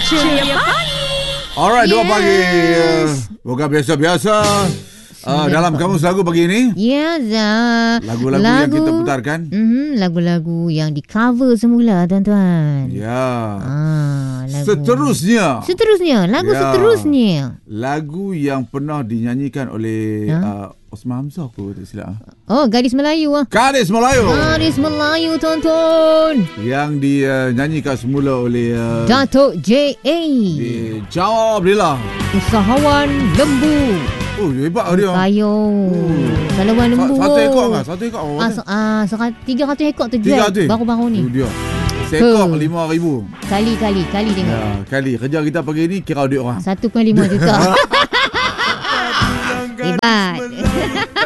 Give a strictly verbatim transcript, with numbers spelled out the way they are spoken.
Ceria Pagi. Alright, dua Yes. pagi. Uh, bukan biasa-biasa. Uh, dalam kamus lagu pagi ini, Ya, Zah. lagu-lagu Lagu- yang kita putarkan. Mm-hmm, lagu-lagu yang di cover semula, tuan-tuan. Ya. Ah, lagu. Seterusnya, Seterusnya, lagu Ya. seterusnya. lagu yang pernah dinyanyikan oleh Ha? uh, Osman Hamzah aku tak silap. Oh, Gadis Melayu ah. Gadis Melayu Gadis Melayu, tuan-tuan. yang dinyanyikan semula oleh uh, Datuk J A. di Jawab Lila. Usahawan Lembu. Oh, hebat dia. Kayu. Salawan Lembu. Sa- Satu ekor kan? Satu ekor. Ah, so, ah, so, tiga ratus ekor tu Tiga jual ratus. baru-baru ni. Itu dia. Seekor Huh. lima ribu. Kali-kali, kali tengok. Ya, kali kerja kita pagi ni kira duit orang. satu koma lima juta. Hebat.